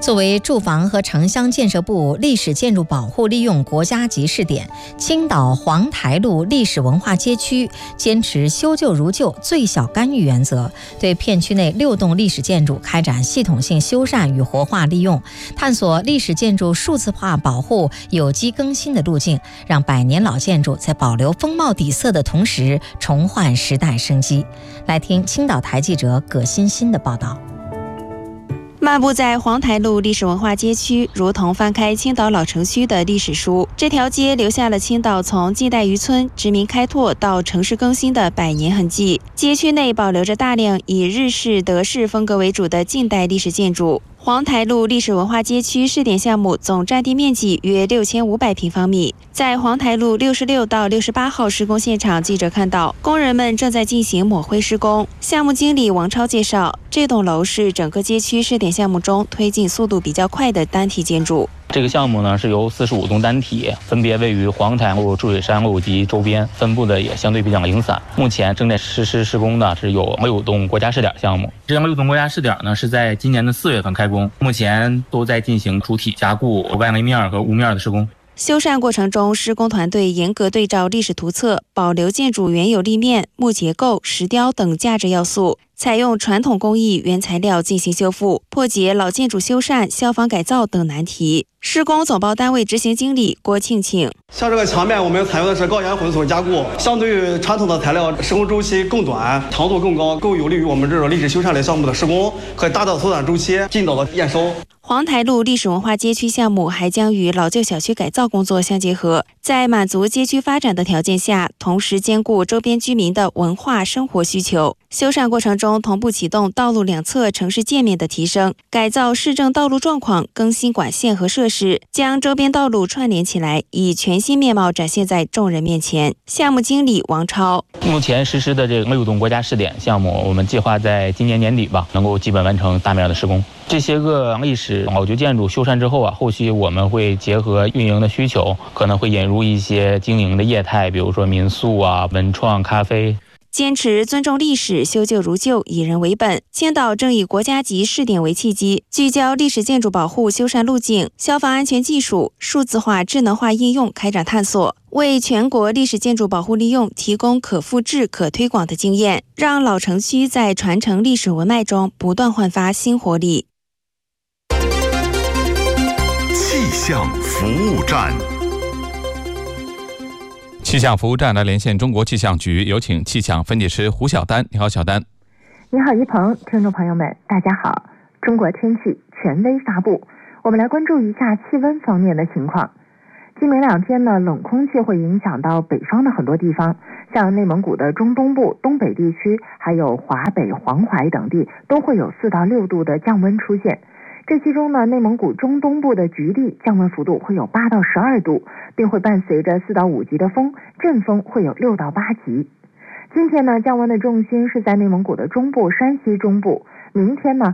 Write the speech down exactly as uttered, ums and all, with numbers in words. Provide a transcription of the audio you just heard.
作为住房和城乡建设部历史建筑保护利用国家级试点，青岛黄台路历史文化街区坚持修旧如旧、最小干预原则，对片区内六栋历史建筑开展系统性修缮与活化利用，探索历史建筑数字化保护、有机更新的路径，让百年老建筑在保留风貌底色的同时重焕时代生机。来听青岛台记者葛欣欣的报道。 漫步在黄台路历史文化街区，如同翻开青岛老城区的历史书。这条街留下了青岛从近代渔村殖民开拓到城市更新的百年痕迹。街区内保留着大量以日式、德式风格为主的近代历史建筑。黄台路历史文化街区试点项目总占地面积约六千五百平方米。在黄台路六十六到六十八号施工现场，记者看到工人们正在进行抹灰施工。项目经理王超介绍，这栋楼是整个街区试点项目中推进速度比较快的单体建筑。 这个项目呢是由四十五栋单体，分别位于黄台路、注水山路及周边，分布的也相对比较零散。目前正在实施施工的是有六栋国家试点项目。这样六栋国家试点呢是在今年的四月份开工，目前都在进行主体加固、外立面和屋面的施工。 修缮过程中，施工团队严格对照历史图册，保留建筑原有立面、木结构、石雕等价值要素，采用传统工艺原材料进行修复，破解老建筑修缮、消防改造等难题。施工总包单位执行经理郭庆庆： 像这个墙面，我们采用的是高岩混混加固，相对于传统的材料，施工周期更短，长度更高，更有利于我们这种历史修缮类项目的施工，可以大大缩短周期，尽早的验收。 黄台路历史文化街区项目还将与老旧小区改造工作相结合，在满足街区发展的条件下，同时兼顾周边居民的文化生活需求。修缮过程中，同步启动道路两侧城市界面的提升，改造市政道路状况，更新管线和设施，将周边道路串联起来，以全新面貌展现在众人面前。项目经理王超： 目前实施的这个六栋国家试点项目，我们计划在今年年底吧，能够基本完成大面的施工。这些个历史老旧建筑修缮之后啊，后续我们会结合运营的需求，可能会引入一些经营的业态，比如说民宿啊、文创咖啡。 坚持尊重历史、修旧如旧、以人为本。青岛正以国家级试点为契机，聚焦历史建筑保护修缮路径、消防安全技术、数字化、智能化应用开展探索，为全国历史建筑保护利用提供可复制、可推广的经验，让老城区在传承历史文脉中不断焕发新活力。 气象服务站。 气象服务站来连线中国气象局，有请气象分析师胡晓丹。你好，小丹。 你好，一鹏，听众朋友们，大家好。中国天气权威发布，我们来关注一下气温方面的情况。今明两天呢，冷空气会影响到北方的很多地方，像内蒙古的中东部、东北地区，还有华北、黄淮等地，都会有四到六度的降温出现。这其中呢，内蒙古中东部的局地降温幅度会有八到十二度，并会伴随着四到五级的风，阵风会有六到八级。今天呢，降温的重心是在内蒙古的中部、山西中部。明天呢，